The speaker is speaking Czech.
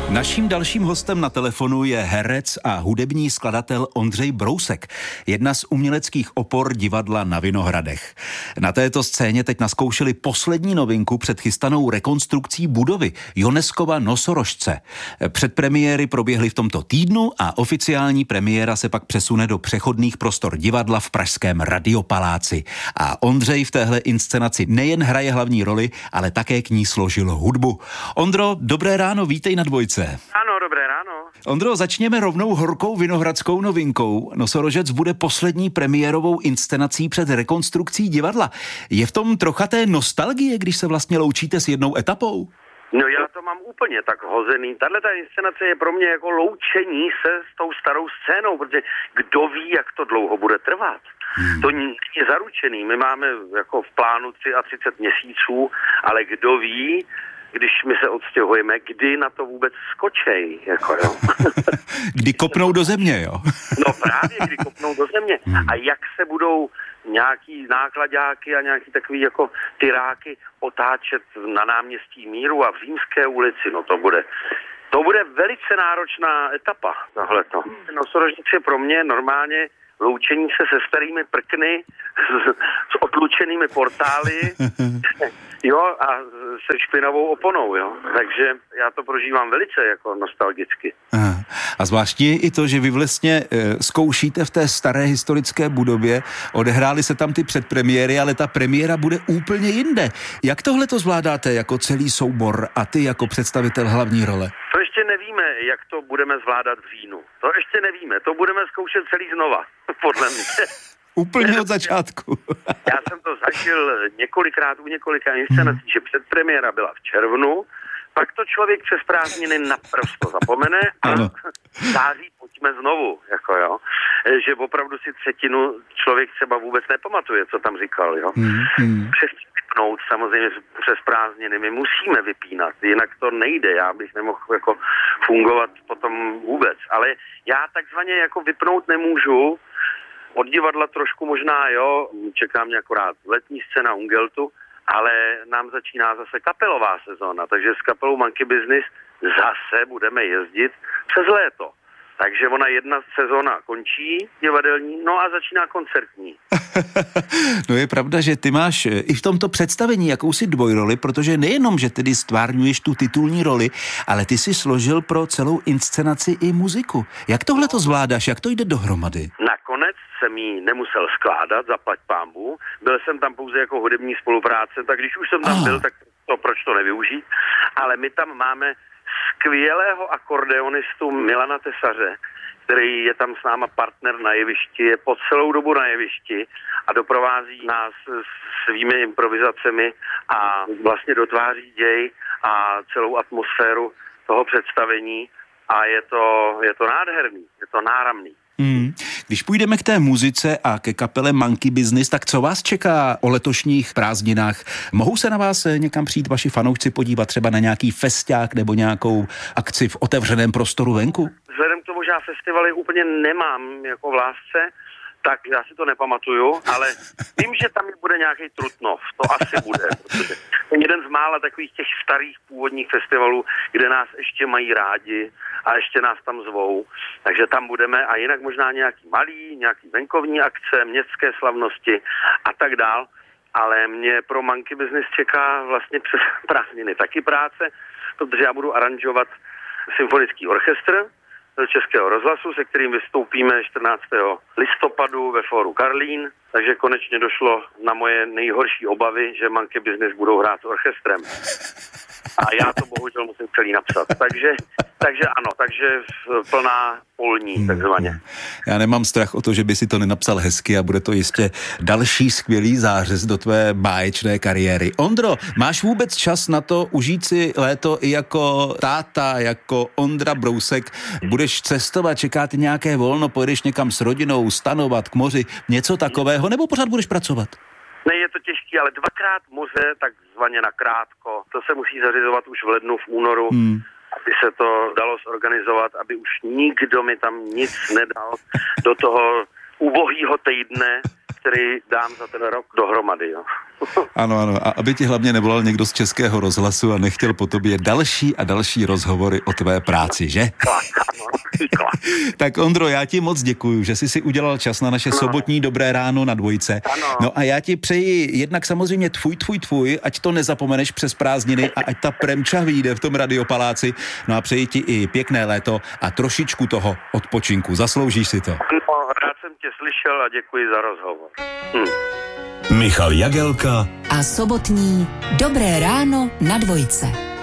Naším dalším hostem na telefonu je herec a hudební skladatel Ondřej Brousek, jedna z uměleckých opor divadla na Vinohradech. Na této scéně teď nazkoušeli poslední novinku před chystanou rekonstrukcí budovy Joneskova nosorožce. Předpremiéry proběhly v tomto týdnu a oficiální premiéra se pak přesune do přechodných prostor divadla v pražském Radiopaláci. A Ondřej v téhle inscenaci nejen hraje hlavní roli, ale také k ní složil hudbu. Ondro, dobré ráno, vítej na Dvojce. Ano, dobré ráno. Ondro, začněme rovnou horkou vinohradskou novinkou. Nosorožec bude poslední premiérovou inscenací před rekonstrukcí divadla. Je v tom trocha té nostalgie, když se vlastně loučíte s jednou etapou? No já to mám úplně tak hozený. Tato inscenace je pro mě jako loučení se s tou starou scénou, protože kdo ví, jak to dlouho bude trvat. To není zaručený. My máme jako v plánu 33 měsíců, ale kdo ví, když my se odstěhujeme, kdy na to vůbec skočej, jako jo. Kdy kopnou do země, jo? No právě, kdy kopnou do země. A jak se budou nějaký nákladáky a nějaký takový jako tyráky otáčet na náměstí Míru a v Římské ulici, no to bude velice náročná etapa, tohleto. Nosorožec je pro mě normálně loučení se se starými prkny, s otlučenými portály, jo, a se špinavou oponou, jo. Takže já to prožívám velice jako nostalgicky. Aha. A zvláštně je i to, že vy vlastně zkoušíte v té staré historické budově, odehrály se tam ty předpremiéry, ale ta premiéra bude úplně jinde. Jak tohle to zvládáte jako celý soubor a ty jako představitel hlavní role? To ještě nevíme, jak to budeme zvládat v říjnu. To ještě nevíme, to budeme zkoušet celý znova, podle mě. Úplně od začátku. Já jsem to zažil několikrát u několika inscenací, že předpremiéra byla v červnu, pak to člověk přes prázdniny naprosto zapomene a září pojďme znovu, jako jo. Že opravdu si třetinu člověk třeba vůbec nepamatuje, co tam říkal, jo. Přes vypnout samozřejmě přes prázdniny, my musíme vypínat, jinak to nejde, já bych nemohl jako fungovat potom vůbec, ale já takzvaně jako vypnout nemůžu. Od divadla trošku možná, jo, čeká mě akorát letní scéna Ungeltu, ale nám začíná zase kapelová sezóna, takže s kapelou Monkey Business zase budeme jezdit přes léto. Takže ona jedna sezóna končí divadelní, no a začíná koncertní. No je pravda, že ty máš i v tomto představení jakousi dvojroli, protože nejenom, že tedy stvárňuješ tu titulní roli, ale ty si složil pro celou inscenaci i muziku. Jak tohle to zvládáš, jak to jde dohromady? Nakonec jsem ji nemusel skládat, zaplať pánbůh. Byl jsem tam pouze jako hudební spolupráce, tak když už jsem tam byl, tak proč to nevyužít. Ale my tam máme skvělého akordeonistu Milana Tesaře, který je tam s náma partner na jevišti, je po celou dobu na jevišti a doprovází nás svými improvizacemi a vlastně dotváří děj a celou atmosféru toho představení a je to nádherný, je to náramný. Když půjdeme k té muzice a ke kapele Monkey Business, tak co vás čeká o letošních prázdninách? Mohou se na vás někam přijít vaši fanoušci podívat třeba na nějaký festiák nebo nějakou akci v otevřeném prostoru venku? Vzhledem k tomu, že já festivaly úplně nemám jako v lásce, tak já si to nepamatuju, ale vím, že tam bude nějaký Trutnov, to asi bude. To je jeden z mála takových těch starých původních festivalů, kde nás ještě mají rádi a ještě nás tam zvou. Takže tam budeme a jinak možná nějaký malý, nějaký venkovní akce, městské slavnosti a tak dál. Ale mě pro Monkey Business čeká vlastně přes prázdniny taky práce, protože já budu aranžovat symfonický orchestr Českého rozhlasu, se kterým vystoupíme 14. listopadu ve fóru Karlín, takže konečně došlo na moje nejhorší obavy, že Monkey Business budou hrát s orchestrem. A já to bohužel musím celý napsat. Takže ano, takže plná polní, takzvaně. Já nemám strach o to, že by si to nenapsal hezky a bude to jistě další skvělý zářez do tvé báječné kariéry. Ondro, máš vůbec čas na to užít si léto i jako táta, jako Ondra Brousek? Budeš cestovat, čeká tě nějaké volno, pojedeš někam s rodinou, stanovat k moři, něco takového, nebo pořád budeš pracovat? Ne, je to těžký, ale dvakrát moře, takzvaně nakrátko. To se musí zařizovat už v lednu, v únoru, aby se to dalo zorganizovat, aby už nikdo mi tam nic nedal do toho ubohýho týdne, který dám za ten rok dohromady. Jo. Ano. A aby ti hlavně nevolal někdo z Českého rozhlasu a nechtěl po tobě další a další rozhovory o tvé práci, že? Tak Ondro, já ti moc děkuju, že jsi si udělal čas na naše sobotní Dobré ráno na Dvojce. No a já ti přeji jednak samozřejmě tvůj, ať to nezapomeneš přes prázdniny a ať ta premča vyjde v tom Radiopaláci. No a přeji ti i pěkné léto a trošičku toho odpočinku. Zasloužíš si to. No, rád jsem tě slyšel a děkuji za rozhovor. Michal Jagelka a sobotní Dobré ráno na Dvojce.